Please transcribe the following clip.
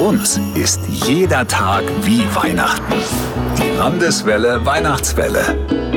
uns ist jeder Tag wie Weihnachten. Die Landeswelle Weihnachtswelle.